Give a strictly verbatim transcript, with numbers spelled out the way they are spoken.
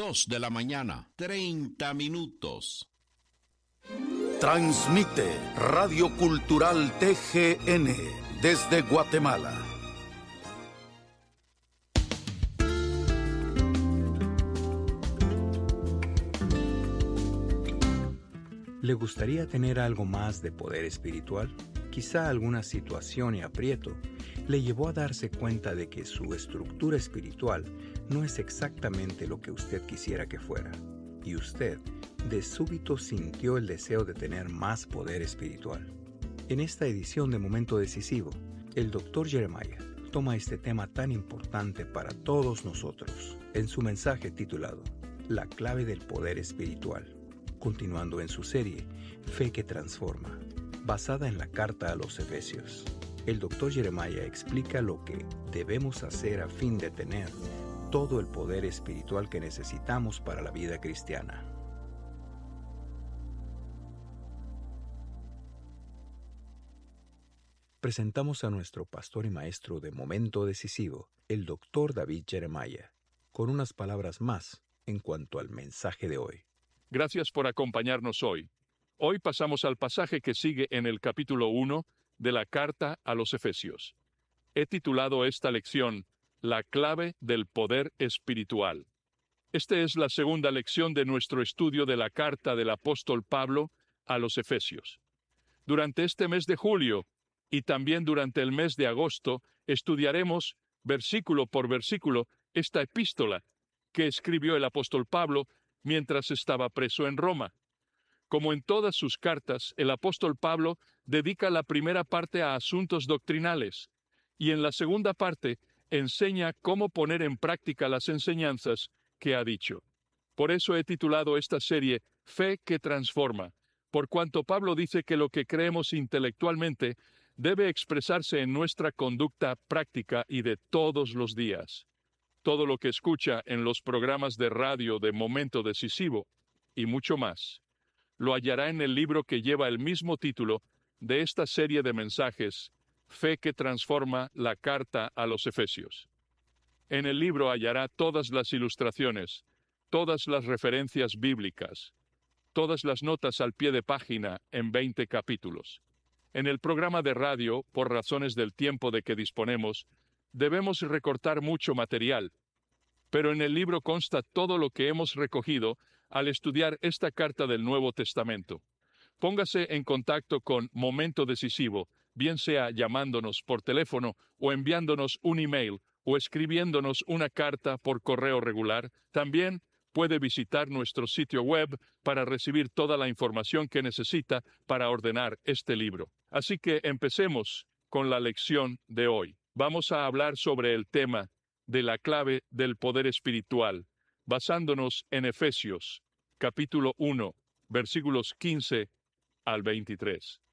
dos de la mañana, treinta minutos. Transmite Radio Cultural T G N desde Guatemala. ¿Le gustaría tener algo más de poder espiritual? Quizá alguna situación y aprieto le llevó a darse cuenta de que su estructura espiritual no es exactamente lo que usted quisiera que fuera. Y usted, de súbito, sintió el deseo de tener más poder espiritual. En esta edición de Momento Decisivo, el doctor Jeremiah toma este tema tan importante para todos nosotros en su mensaje titulado La clave del poder espiritual, continuando en su serie Fe que Transforma, basada en la carta a los Efesios. El doctor Jeremiah explica lo que debemos hacer a fin de tener todo el poder espiritual que necesitamos para la vida cristiana. Presentamos a nuestro pastor y maestro de Momento Decisivo, el doctor David Jeremiah, con unas palabras más en cuanto al mensaje de hoy. Gracias por acompañarnos hoy. Hoy pasamos al pasaje que sigue en el capítulo uno de la carta a los Efesios. He titulado esta lección La clave del poder espiritual. Esta es la segunda lección de nuestro estudio de la carta del apóstol Pablo a los Efesios. Durante este mes de julio y también durante el mes de agosto estudiaremos versículo por versículo esta epístola que escribió el apóstol Pablo mientras estaba preso en Roma. Como en todas sus cartas, el apóstol Pablo dedica la primera parte a asuntos doctrinales y en la segunda parte enseña cómo poner en práctica las enseñanzas que ha dicho. Por eso he titulado esta serie Fe que Transforma, por cuanto Pablo dice que lo que creemos intelectualmente debe expresarse en nuestra conducta práctica y de todos los días. Todo lo que escucha en los programas de radio de Momento Decisivo y mucho más, lo hallará en el libro que lleva el mismo título de esta serie de mensajes, Fe que Transforma, la carta a los Efesios. En el libro hallará todas las ilustraciones, todas las referencias bíblicas, todas las notas al pie de página en veinte capítulos. En el programa de radio, por razones del tiempo de que disponemos, debemos recortar mucho material, pero en el libro consta todo lo que hemos recogido al estudiar esta carta del Nuevo Testamento. Póngase en contacto con Momento Decisivo, bien sea llamándonos por teléfono o enviándonos un email o escribiéndonos una carta por correo regular. También puede visitar nuestro sitio web para recibir toda la información que necesita para ordenar este libro. Así que empecemos con la lección de hoy. Vamos a hablar sobre el tema de la clave del poder espiritual, basándonos en Efesios, capítulo uno, versículos quince al veintitrés.